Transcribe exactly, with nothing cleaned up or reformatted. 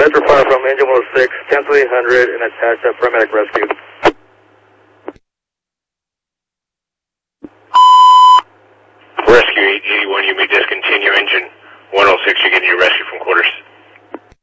Dispatcher fire from engine one oh six, cancel eight hundred and attach a paramedic rescue. Rescue eight eighty-one, you may discontinue engine one oh six, you get your rescue.